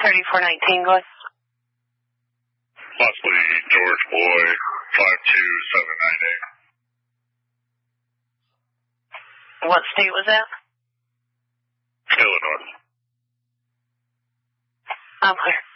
3419, go ahead. Possibly George Boy, 52798. What state was that? Illinois. I'm clear.